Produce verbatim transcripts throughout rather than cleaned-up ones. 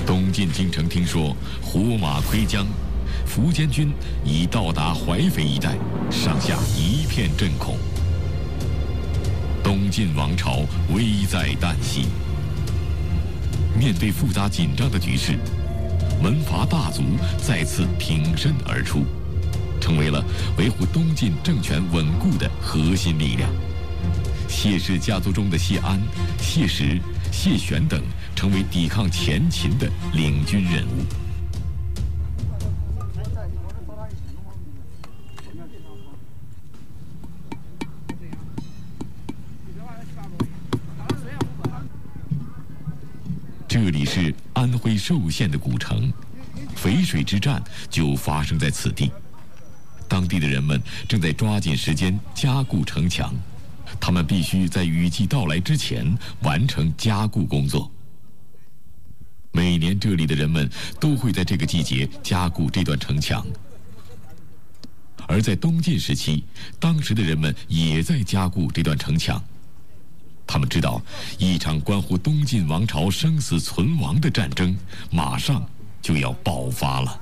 东进京城听说火马窥江，苻坚军已到达淮肥一带，上下一片震恐。东晋王朝危在旦夕。面对复杂紧张的局势，门阀大族再次挺身而出，成为了维护东晋政权稳固的核心力量。谢氏家族中的谢安、谢石、谢玄等成为抵抗前秦的领军人物。这里是安徽寿县的古城，淝水之战就发生在此地。当地的人们正在抓紧时间加固城墙，他们必须在雨季到来之前完成加固工作。每年这里的人们都会在这个季节加固这段城墙。而在东晋时期，当时的人们也在加固这段城墙。他们知道，一场关乎东晋王朝生死存亡的战争马上就要爆发了。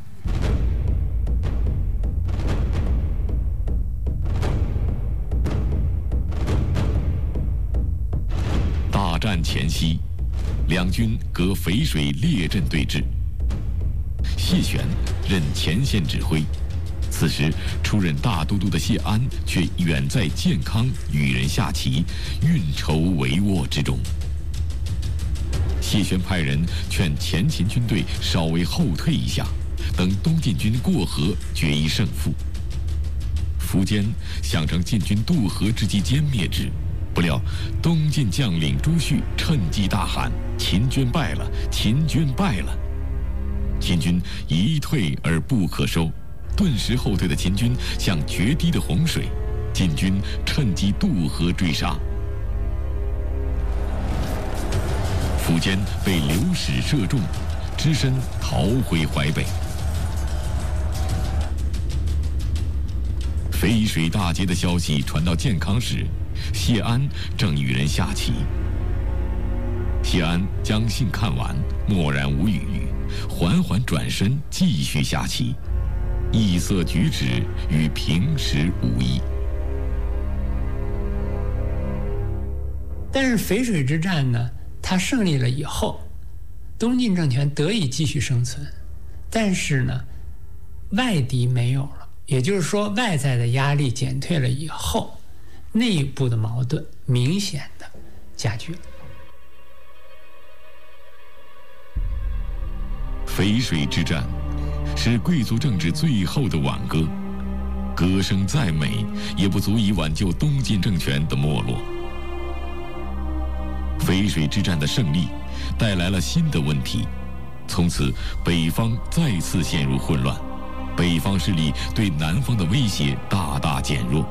大战前夕，两军隔淝水列阵对峙。谢玄任前线指挥，此时出任大都督的谢安却远在建康与人下棋，运筹帷幄之中。谢玄派人劝前秦军队稍微后退一下，等东晋军过河决一胜负。苻坚想乘晋军渡河之机歼灭之，不料东晋将领朱旭趁机大喊：“秦军败了！秦军败了！”秦军一退而不可收，顿时后退的秦军像决堤的洪水，晋军趁机渡河追杀。苻坚被流矢射中，只身逃回淮北。淝水大捷的消息传到建康时，谢安正与人下棋。谢安将信看完，默然无语，缓缓转身继续下棋，意色举止与平时无异。 但是淝水之战呢，他胜利了以后，东晋政权得以继续生存，但是呢，外敌没有了，也就是说，外在的压力减退了以后，内部的矛盾明显的加剧了。 淝水之战是贵族政治最后的挽歌，歌声再美，也不足以挽救东晋政权的没落。淝水之战的胜利带来了新的问题，从此北方再次陷入混乱，北方势力对南方的威胁大大减弱。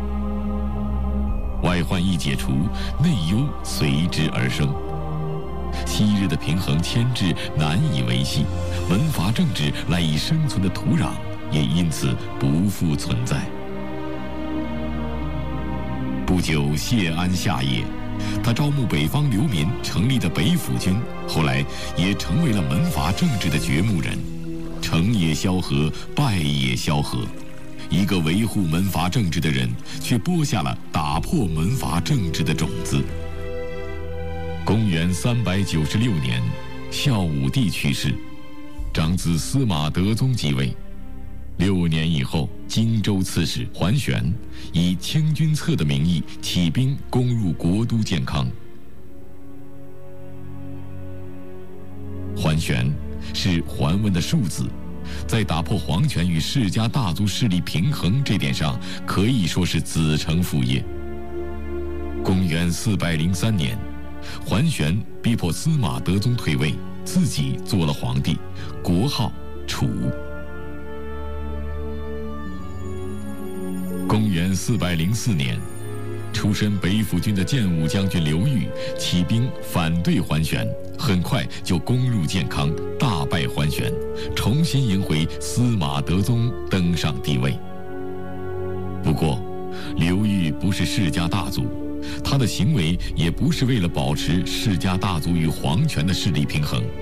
外患一解除，内忧随之而生。昔日的平衡牵制难以维系，门阀政治赖以生存的土壤也因此不复存在。不久，谢安下野，他招募北方流民成立的北府军，后来也成为了门阀政治的掘墓人。成也萧何，败也萧何。一个维护门阀政治的人，却播下了打破门阀政治的种子。公元三百九十六年，孝武帝去世，长子司马德宗即位。六年以后，荆州刺史桓玄以清君侧的名义起兵攻入国都建康。桓玄是桓温的庶子，在打破皇权与世家大族势力平衡这点上，可以说是子承父业。公元四百零三年，桓玄逼迫司马德宗退位，自己做了皇帝，国号楚。公元四百零四年，出身北府军的建武将军刘裕起兵反对桓玄，很快就攻入建康，大败桓玄，重新迎回司马德宗登上帝位。不过，刘裕不是世家大族，他的行为也不是为了保持世家大族与皇权的势力平衡。